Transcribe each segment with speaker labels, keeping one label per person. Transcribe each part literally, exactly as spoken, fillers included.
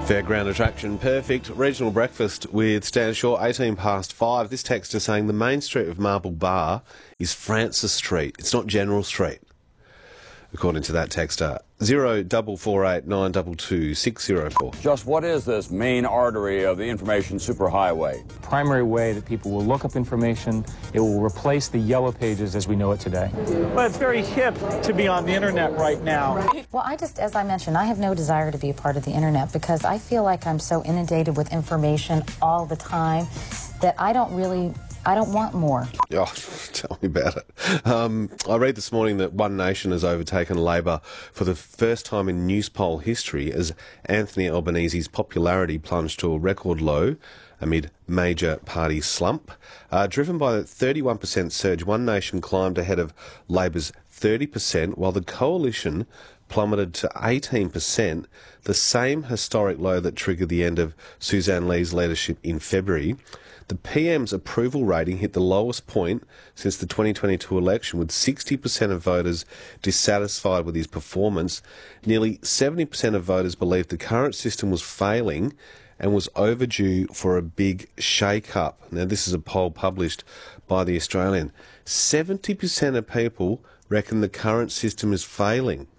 Speaker 1: Fairground attraction perfect. Regional breakfast with Stan Shaw, eighteen past five. This text is saying the main street of Marble Bar is Francis Street. It's not General Street, according to that texter. Zero double four eight nine double two six zero four.
Speaker 2: Just what is this main artery of the information superhighway?
Speaker 3: Primary way that people will look up information. It will replace the yellow pages as we know it today.
Speaker 4: Well, it's very hip to be on the internet right now.
Speaker 5: Well, I just, as I mentioned, I have no desire to be a part of the internet because I feel like I'm so inundated with information all the time that I don't really, I don't want more.
Speaker 1: Oh, tell me about it. Um, I read this morning that One Nation has overtaken Labor for the first time in Newspoll history as Anthony Albanese's popularity plunged to a record low amid major party slump. Uh, driven by a thirty-one percent surge, One Nation climbed ahead of Labor's thirty percent, while the Coalition plummeted to eighteen percent, the same historic low that triggered the end of Suzanne Lee's leadership in February. The P M's approval rating hit the lowest point since the twenty twenty-two election, with sixty percent of voters dissatisfied with his performance. Nearly seventy percent of voters believed the current system was failing and was overdue for a big shake-up. Now, this is a poll published by The Australian. seventy percent of people reckon the current system is failing.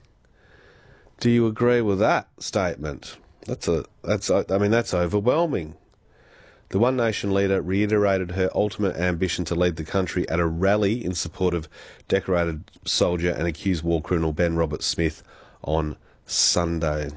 Speaker 1: Do you agree with that statement? That's a, that's, I mean, that's overwhelming. The One Nation leader reiterated her ultimate ambition to lead the country at a rally in support of decorated soldier and accused war criminal Ben Roberts-Smith on Sunday.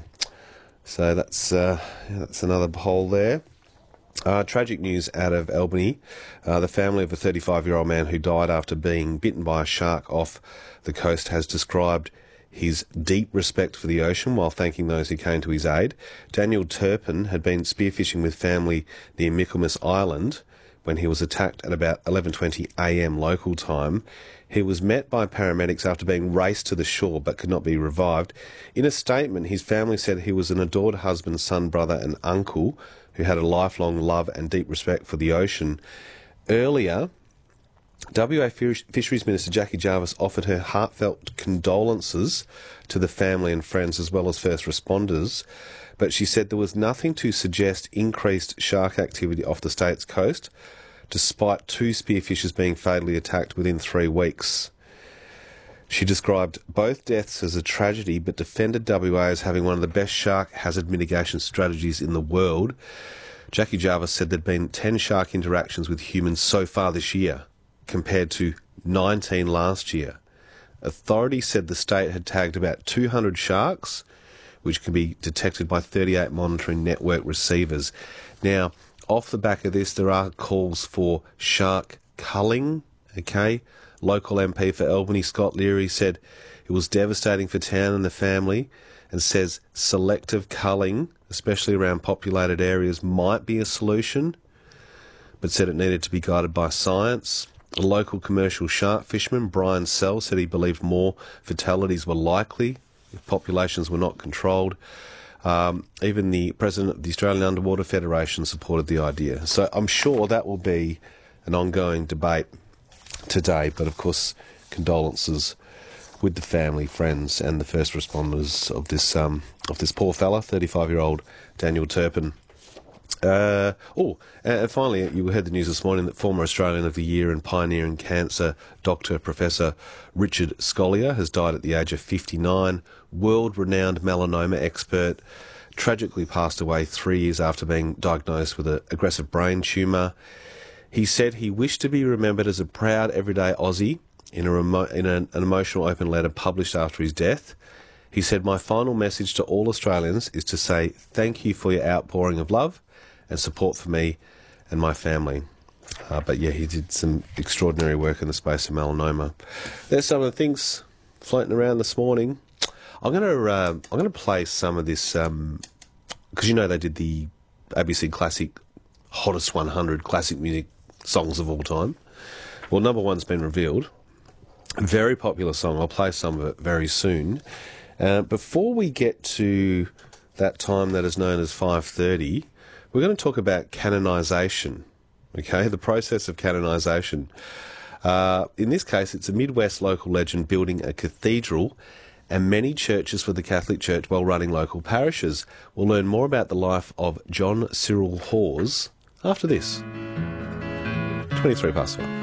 Speaker 1: So that's uh, that's another poll there. Uh, tragic news out of Albany. Uh, the family of a thirty-five-year-old man who died after being bitten by a shark off the coast has described his deep respect for the ocean while thanking those who came to his aid. Daniel Turpin had been spearfishing with family near Michaelmas Island when he was attacked at about eleven twenty a m local time. He was met by paramedics after being raced to the shore but could not be revived. In a statement, his family said he was an adored husband, son, brother and uncle who had a lifelong love and deep respect for the ocean. Earlier, W A Fisheries Minister Jackie Jarvis offered her heartfelt condolences to the family and friends as well as first responders, but she said there was nothing to suggest increased shark activity off the state's coast, despite two spearfishers being fatally attacked within three weeks. She described both deaths as a tragedy, but defended W A as having one of the best shark hazard mitigation strategies in the world. Jackie Jarvis said there'd been ten shark interactions with humans so far this year, compared to nineteen last year. Authorities said the state had tagged about two hundred sharks, which can be detected by thirty-eight monitoring network receivers. Now, off the back of this, there are calls for shark culling, okay? Local M P for Albany, Scott Leary, said it was devastating for town and the family and says selective culling, especially around populated areas, might be a solution, but said it needed to be guided by science. A local commercial shark fisherman, Brian Sell, said he believed more fatalities were likely if populations were not controlled. Um, even the president of the Australian Underwater Federation supported the idea. So I'm sure that will be an ongoing debate today, but of course condolences with the family, friends and the first responders of this um, of this poor fella, thirty-five-year-old Daniel Turpin. Uh, oh, and finally, you heard the news this morning that former Australian of the Year and pioneering cancer doctor, Professor Richard Scolyer, has died at the age of fifty-nine. World-renowned melanoma expert, tragically passed away three years after being diagnosed with an aggressive brain tumour. He said he wished to be remembered as a proud everyday Aussie in, a remo- in an, an emotional open letter published after his death. He said, "My final message to all Australians is to say thank you for your outpouring of love and support for me and my family." Uh, but yeah, he did some extraordinary work in the space of melanoma. There's some of the things floating around this morning. I'm going to uh, I'm going to play some of this because um, you know they did the A B C Classic Hottest one hundred classic music songs of all time. Well, number one's been revealed. A very popular song. I'll play some of it very soon. Uh, before we get to that time that is known as five thirty, we're going to talk about canonisation, okay, the process of canonisation. Uh, in this case, it's a Midwest local legend building a cathedral and many churches for the Catholic Church while running local parishes. We'll learn more about the life of John Cyril Hawes after this. twenty-three past one.